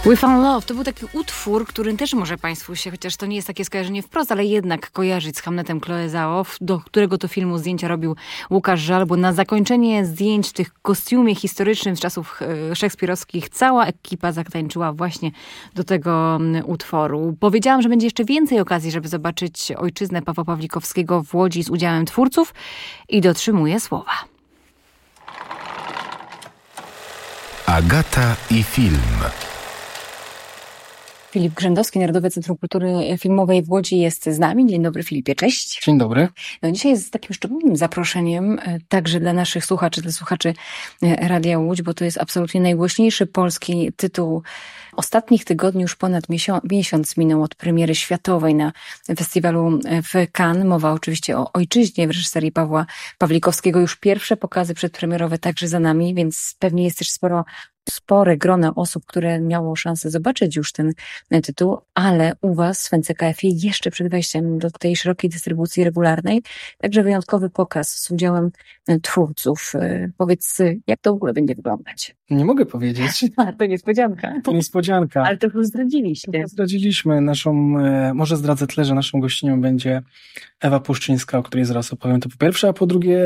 We Found Love to był taki utwór, który też może Państwu się, chociaż to nie jest takie skojarzenie wprost, ale jednak kojarzyć z Hamletem Chloe Zhao, do którego to filmu zdjęcia robił Łukasz Żal, bo na zakończenie zdjęć w tych kostiumie historycznym z czasów szekspirowskich cała ekipa zatańczyła właśnie do tego utworu. Powiedziałam, że będzie jeszcze więcej okazji, żeby zobaczyć ojczyznę Pawła Pawlikowskiego w Łodzi z udziałem twórców i dotrzymuję słowa. Agata i film. Filip Grzędowski, Narodowe Centrum Kultury Filmowej w Łodzi jest z nami. Dzień dobry, Filipie, cześć. Dzień dobry. No, dzisiaj jest z takim szczególnym zaproszeniem także dla naszych słuchaczy, dla słuchaczy Radia Łódź, bo to jest absolutnie najgłośniejszy polski tytuł ostatnich tygodni. Już ponad miesiąc minął od premiery światowej na festiwalu w Cannes. Mowa oczywiście o Ojczyźnie w reżyserii Pawła Pawlikowskiego. Już pierwsze pokazy przedpremierowe także za nami, więc pewnie jest też spore grono osób, które miało szansę zobaczyć już ten tytuł, ale u Was w NCKF-ie jeszcze przed wejściem do tej szerokiej dystrybucji regularnej, także wyjątkowy pokaz z udziałem twórców. Powiedz, jak to w ogóle będzie wyglądać? Nie mogę powiedzieć. To niespodzianka. To niespodzianka. Ale to już zdradziliście. Zdradziliśmy może zdradzę tyle, że naszą gościnią będzie Ewa Puszczyńska, o której zaraz opowiem to po pierwsze, a po drugie,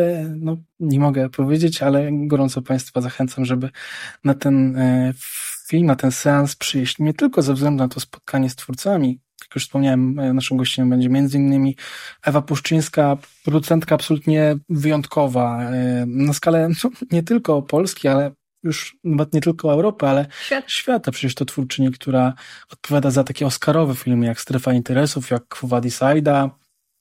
nie mogę powiedzieć, ale gorąco Państwa zachęcam, żeby na ten film, na ten seans przyjść nie tylko ze względu na to spotkanie z twórcami. Jak już wspomniałem, naszą gościnią będzie m.in. Ewa Puszczyńska, producentka absolutnie wyjątkowa, na skalę nie tylko Polski, ale już nawet nie tylko Europy, ale świata. Przecież to twórczyni, która odpowiada za takie oscarowe filmy jak Strefa Interesów, jak Quo Vadis Aida,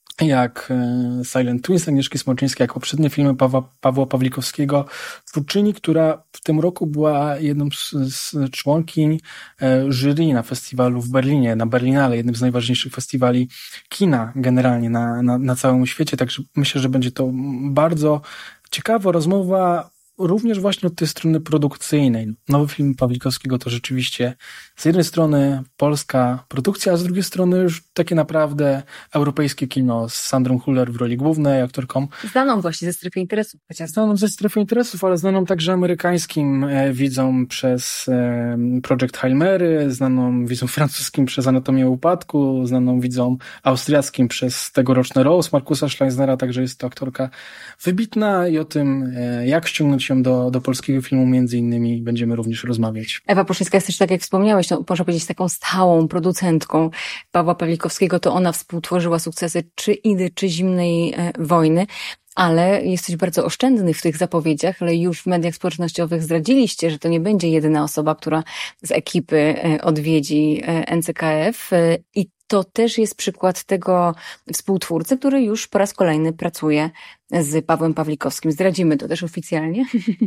jak Silent Twins Agnieszki Smoczyńskiej, jak poprzednie filmy Pawła Pawlikowskiego. Twórczyni, która w tym roku była jedną z członkiń jury na festiwalu w Berlinie, na Berlinale, jednym z najważniejszych festiwali kina generalnie na całym świecie. Także myślę, że będzie to bardzo ciekawa rozmowa, również właśnie od tej strony produkcyjnej. Nowy film Pawlikowskiego to rzeczywiście z jednej strony polska produkcja, a z drugiej strony już takie naprawdę europejskie kino z Sandrą Hüller w roli głównej, aktorką. Znaną właśnie ze Strefy Interesów. Znaną ze Strefy Interesów, ale znaną także amerykańskim widzom przez Project Hail Mary, znaną widzom francuskim przez Anatomię Upadku, znaną widzom austriackim przez tegoroczny Rose Markusa Schleisnera, także jest to aktorka wybitna i o tym, jak ściągnąć ją do polskiego filmu między innymi będziemy również rozmawiać. Ewa Puszczyńska jest też, tak jak wspomniałeś, można powiedzieć taką stałą producentką Pawła Pawlikowskiego. To ona współtworzyła sukcesy czy Idy, czy Zimnej wojny. Ale jesteś bardzo oszczędny w tych zapowiedziach, ale już w mediach społecznościowych zdradziliście, że to nie będzie jedyna osoba, która z ekipy odwiedzi NCKF i to też jest przykład tego współtwórcy, który już po raz kolejny pracuje z Pawłem Pawlikowskim. Zdradzimy to też oficjalnie.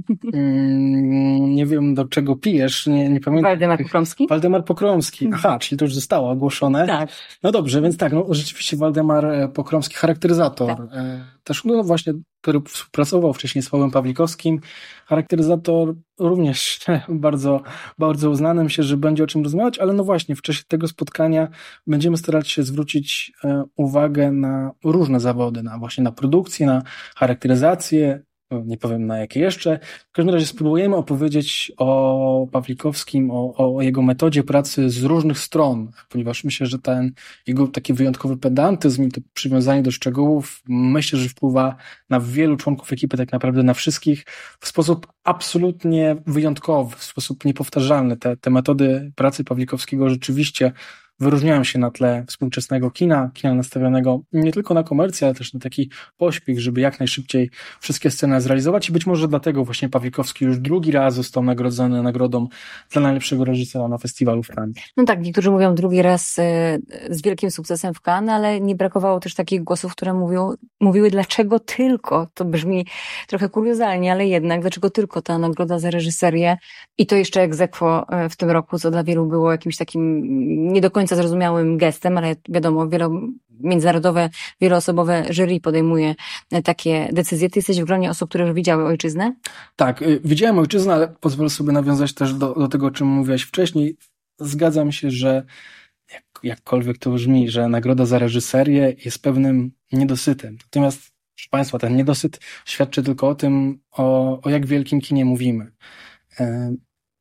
Nie wiem, do czego pijesz, nie pamiętam. Waldemar Pokromski? Waldemar Pokromski. Aha, czyli to już zostało ogłoszone. Tak. No dobrze, więc tak, rzeczywiście Waldemar Pokromski, charakteryzator. Tak. Też właśnie, który współpracował wcześniej z Pawłem Pawlikowskim. Charakteryzator również bardzo, bardzo uznany. Myślę, że będzie o czym rozmawiać, ale właśnie w czasie tego spotkania będziemy starać się zwrócić uwagę na różne zawody, właśnie na produkcję, na charakteryzację, nie powiem na jakie jeszcze. W każdym razie spróbujemy opowiedzieć o Pawlikowskim, o jego metodzie pracy z różnych stron, ponieważ myślę, że ten jego taki wyjątkowy pedantyzm i to przywiązanie do szczegółów, myślę, że wpływa na wielu członków ekipy, tak naprawdę na wszystkich, w sposób absolutnie wyjątkowy, w sposób niepowtarzalny. Te metody pracy Pawlikowskiego rzeczywiście wyróżniają się na tle współczesnego kina nastawionego nie tylko na komercję, ale też na taki pośpiech, żeby jak najszybciej wszystkie sceny zrealizować i być może dlatego właśnie Pawlikowski już drugi raz został nagrodzony nagrodą dla najlepszego reżysera na festiwalu w Cannes. No tak, niektórzy mówią drugi raz z wielkim sukcesem w Cannes, ale nie brakowało też takich głosów, które mówiły dlaczego tylko, to brzmi trochę kuriozalnie, ale jednak dlaczego tylko ta nagroda za reżyserię i to jeszcze ex aequo w tym roku, co dla wielu było jakimś takim nie do końca zrozumiałym gestem, ale wiadomo, międzynarodowe, wieloosobowe jury podejmuje takie decyzje. Ty jesteś w gronie osób, które już widziały Ojczyznę? Tak, widziałem Ojczyznę, ale pozwolę sobie nawiązać też do tego, o czym mówiłaś wcześniej. Zgadzam się, że jakkolwiek to brzmi, że nagroda za reżyserię jest pewnym niedosytem. Natomiast, proszę Państwa, ten niedosyt świadczy tylko o tym, o jak wielkim kinie mówimy.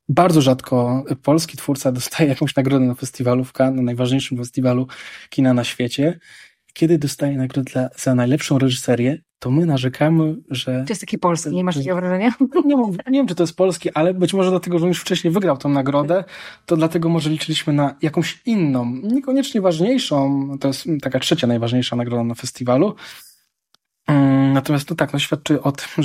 Bardzo rzadko polski twórca dostaje jakąś nagrodę na festiwalu w Cannes, na najważniejszym festiwalu kina na świecie. Kiedy dostaje nagrodę za najlepszą reżyserię, to my narzekamy, że... To jest taki polski, nie masz takiego wrażenia? Nie wiem, czy to jest polski, ale być może dlatego, że on już wcześniej wygrał tę nagrodę, to dlatego może liczyliśmy na jakąś inną, niekoniecznie ważniejszą, to jest taka trzecia najważniejsza nagroda na festiwalu. Natomiast to tak, świadczy o tym,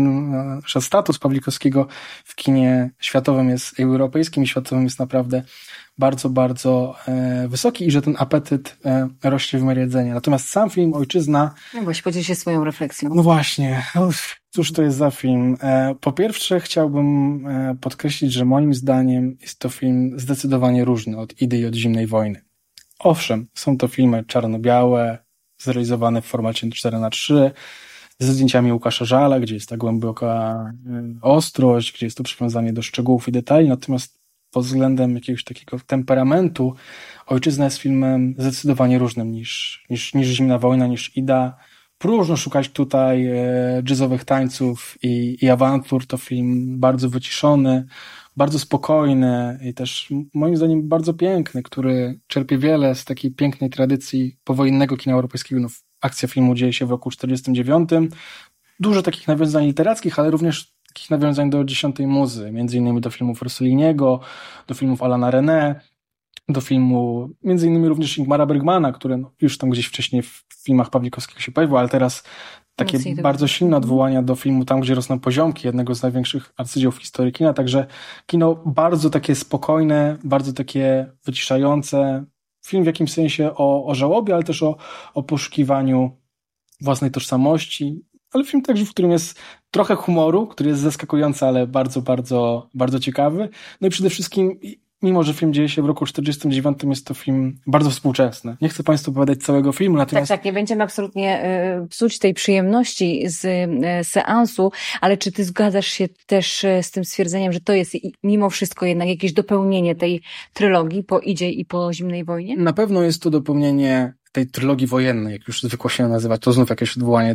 że status Pawlikowskiego w kinie światowym jest europejskim i światowym jest naprawdę bardzo, bardzo wysoki i że ten apetyt rośnie w miarę jedzenia. Natomiast sam film Ojczyzna... No właśnie, podziel się swoją refleksją. No właśnie, cóż to jest za film? Po pierwsze chciałbym podkreślić, że moim zdaniem jest to film zdecydowanie różny od Idy i od Zimnej Wojny. Owszem, są to filmy czarno-białe, zrealizowane w formacie 4:3, ze zdjęciami Łukasza Żala, gdzie jest ta głęboka ostrość, gdzie jest to przywiązanie do szczegółów i detali, natomiast pod względem jakiegoś takiego temperamentu Ojczyzna jest filmem zdecydowanie różnym niż Zimna Wojna, niż Ida. Próżno szukać tutaj jazzowych tańców i awantur. To film bardzo wyciszony, bardzo spokojny i też moim zdaniem bardzo piękny, który czerpie wiele z takiej pięknej tradycji powojennego kina europejskiego. Akcja filmu dzieje się w roku 1949. Dużo takich nawiązań literackich, ale również takich nawiązań do 10. muzy, między innymi do filmów Rosselliniego, do filmów Alana René, do filmu między innymi również Ingmara Bergmana, który już tam gdzieś wcześniej w filmach Pawlikowskiego się pojawił, ale teraz takie bardzo silne odwołania do filmu Tam, gdzie rosną poziomki, jednego z największych arcydzieł w historii kina, także kino bardzo takie spokojne, bardzo takie wyciszające. Film w jakimś sensie o żałobie, ale też o poszukiwaniu własnej tożsamości, ale film także, w którym jest trochę humoru, który jest zaskakujący, ale bardzo, bardzo, bardzo ciekawy. No i przede wszystkim, mimo że film dzieje się w roku 1949, jest to film bardzo współczesny. Nie chcę Państwu opowiadać całego filmu, natomiast... Tak, nie będziemy absolutnie psuć tej przyjemności z seansu, ale czy ty zgadzasz się też z tym stwierdzeniem, że to jest mimo wszystko jednak jakieś dopełnienie tej trylogii po Idzie i po Zimnej Wojnie? Na pewno jest to dopełnienie tej trylogii wojennej, jak już zwykło się nazywać, to znów jakieś odwołanie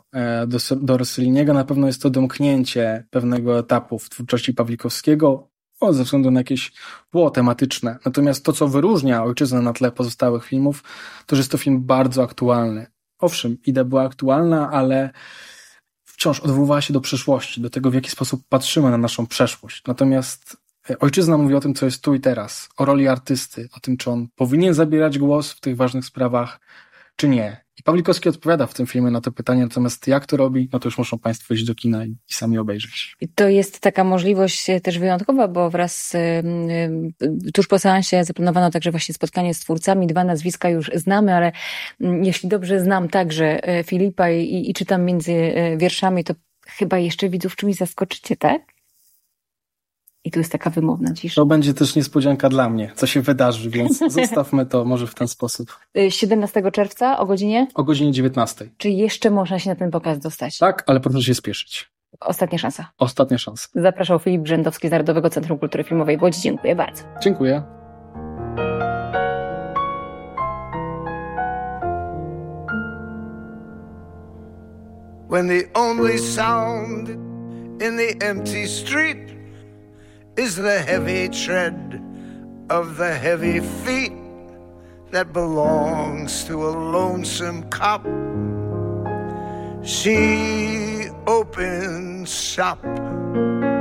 do Rosselliniego. Na pewno jest to domknięcie pewnego etapu w twórczości Pawlikowskiego, ze względu na jakieś tło tematyczne. Natomiast to, co wyróżnia Ojczyznę na tle pozostałych filmów, to, że jest to film bardzo aktualny. Owszem, idea była aktualna, ale wciąż odwoływała się do przeszłości, do tego, w jaki sposób patrzymy na naszą przeszłość. Natomiast Ojczyzna mówi o tym, co jest tu i teraz, o roli artysty, o tym, czy on powinien zabierać głos w tych ważnych sprawach, czy nie. I Pawlikowski odpowiada w tym filmie na to pytanie, natomiast jak to robi, no to już muszą Państwo iść do kina i sami obejrzeć. I to jest taka możliwość też wyjątkowa, bo wraz tuż po seansie zaplanowano także właśnie spotkanie z twórcami. 2 nazwiska już znamy, ale jeśli dobrze znam także Filipa i czytam między wierszami, to chyba jeszcze widzów czymś zaskoczycie, tak? I tu jest taka wymowna cisza. To będzie też niespodzianka dla mnie, co się wydarzy, więc zostawmy to może w ten sposób. 17 czerwca o godzinie? O godzinie 19. Czy jeszcze można się na ten pokaz dostać? Tak, ale proszę się spieszyć. Ostatnia szansa. Ostatnia szansa. Zapraszał Filip Brzędowski z Narodowego Centrum Kultury Filmowej w Łodzi. Dziękuję bardzo. Dziękuję. When the only sound in the empty street is the heavy tread of the heavy feet that belongs to a lonesome cop. She opens shop